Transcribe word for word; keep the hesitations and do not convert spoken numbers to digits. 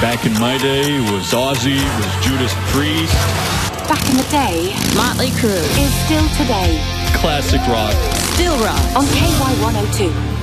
Back in my day, it was Ozzy, it was Judas Priest. Back in the day, Motley Crue is still today. Classic rock. Still rock On K Y one oh two.